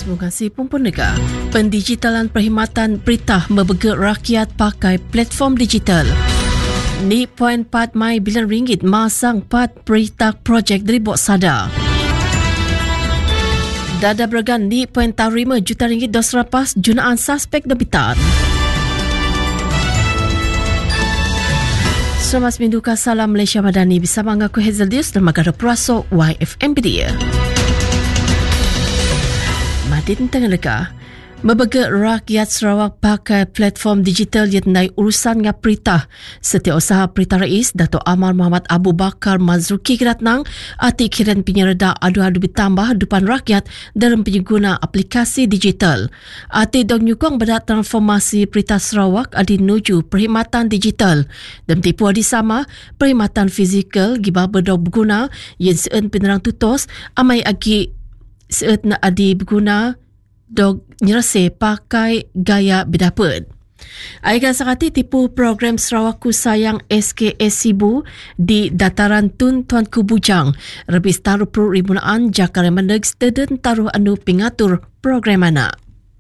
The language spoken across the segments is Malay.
Terima kasih Pendengar. Pendigitalan perkhidmatan berita membega rakyat pakai platform digital. RM4 bilion masang 4 berita projek dari Bok Sada. Dada Bergan RM5 juta dos rapas junaan suspek debitan. Selamat Minduka Salam Malaysia Madani bersama aku Hazel Dius dan Magara Praso YFM Media. Madin Tengah membega rakyat Sarawak pakai platform digital yang naik urusan dengan perintah. Setiausaha Perintah Rais Dato' Amar Muhammad Abu Bakar Mazruki Keratnang ati kiran penyerda adu-adu bertambah depan rakyat dalam pengguna aplikasi digital. Ati dong nyukong pada transformasi Perintah Sarawak adi nuju perkhidmatan digital. Dan tipu adi sama perkhidmatan fizikal giba berdog berguna yang seun penerang tutos amai agi seun adi berguna dog nyerase pakai gaya berdapat. Aikan sakati tipu program Sarawakku Sayang SKS Sibu di dataran Tun Tuanku Bujang. Lebih taruh peribunaan Jakar Meneg steden taruh anu pengatur program anak.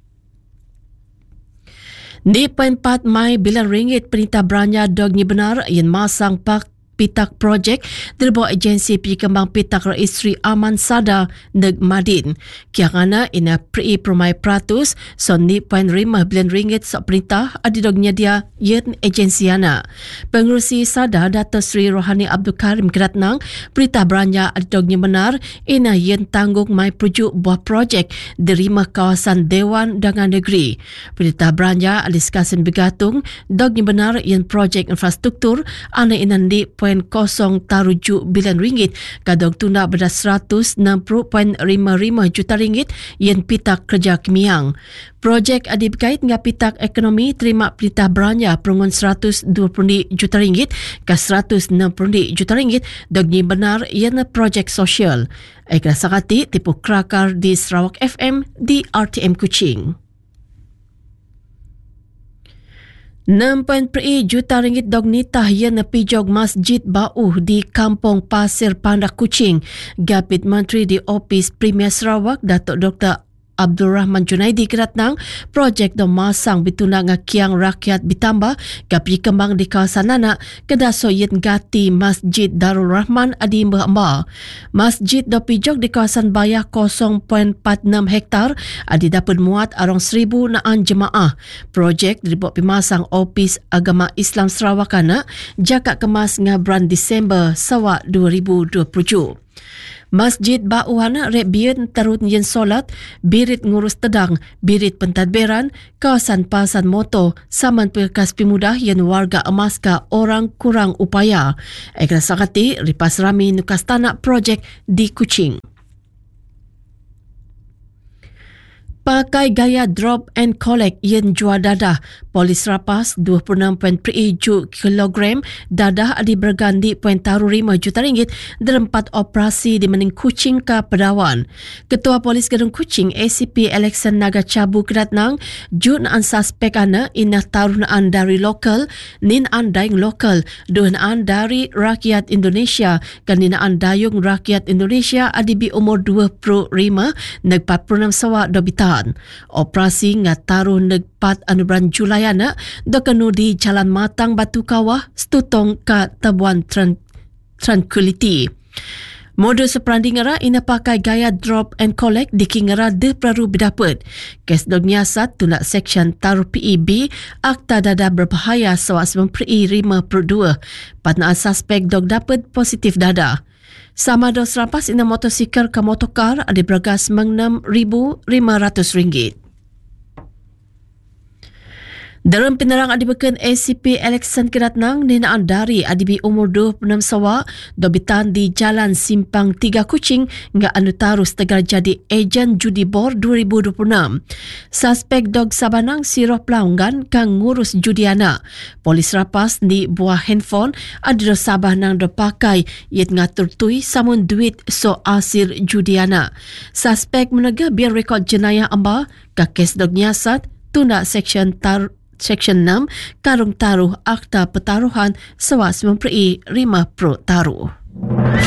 RM4 bilion perintah beranya dognya benar yang masang pak pitak projek dari bawah agensi pengembang pitak Rais Sri Aman Sada Neg Madin. Kiangana ina pri permai peratus so RM5 bilion sok perintah adidognya dia yen agensi ana. Pengurusi Sada Dato' Sri Rohani Abdul Karim Keratnang perintah beranya adidognya benar ina yen tanggung mai perujuk buah projek derima kawasan Dewan Dagang Negeri. Perintah beranya adiskasin bergantung dognya benar yen projek infrastruktur ana ina RM0.07 bilion kadang tunda pada RM160.55 juta yang pitak kerja kemiang. Projek adi berkait dengan pitak ekonomi terima perintah beranya perungun RM120 juta ke RM160 juta dogni benar yang projek sosial. Aiklah sakati tipu kerakar di Sarawak FM di RTM Kuching. RM6 juta dog nitah yang pijog Masjid Bauh di Kampung Pasir Pandak Kuching. Gapit Menteri di Opis Premier Sarawak Datuk Dr. Abdul Rahman Junaidi Keratnang projek dong masang bituna ngakiang rakyat bitambah kapi kembang di kawasan anak kedaso yen gati Masjid Darul Rahman adi mbah. Masjid do pijok di kawasan bayah 0.46 hektar adi dapat muat arong 1,000 naan jemaah. Projek dibuat pemasang Opis Agama Islam Sarawak anak jakak kemas ngabran Disember Sawa 2027. Masjid Bauhana rek bian tarut yen solat, birit ngurus tedang, birit pentadbiran, kawasan pasan motor, saman perkas pemudah yen warga emaska orang kurang upaya. Ekra sakati ripas rami nukas tanak projek di Kuching. Pakai gaya drop and collect yen jual dadah. Polis rapas 26.7 kilogram dadah adi bergandi RM5 juta dalam 4 operasi di Mening Kuching ke Pedawan. Ketua Polis Gedung Kuching ACP Alexan Naga Cabu Keratnang junaan suspek ana ina tarunaan dari lokal, ninaan daing lokal, duhanaan dari rakyat Indonesia kan ninaan dayung rakyat Indonesia adibi umur 25 neg 46 sawa dobitan. Operasi ngataruh neg 4 anubulan Julai anak dokanu di Jalan Matang Batu Kawah Stutong ke Tabuan Tranquility. Modus perandingara ina pakai gaya drop and collect di kingara de praru berdapat. Kes dog nyiasat tundak seksyen taruh PEB akta dada berbahaya sawak 9.5/2. Patnaan suspek dog dapat positif dada. Sama dos rapas ina motosikal ke motokar ada bergas RM6,500. Dalam penerang adibakan ACP Alexan Keratnang ninaan dari adibi umur 26 sawa dobitan di Jalan Simpang 3 Kuching nga anu tarus tegar jadi ejen judi bor 2026. Suspek dog sabanang siroh pelaunggan kang ngurus judi anak. Polis rapas di buah handphone adro sabah nang do pakai yet ngatur tui samun duit so asir judi anak. Suspek menegah biar rekod jenayah amba ka kes dog nyasat tunda Seksyen 6 Karung Taruh Akta Pertaruhan Sewa 9.5 Taruh.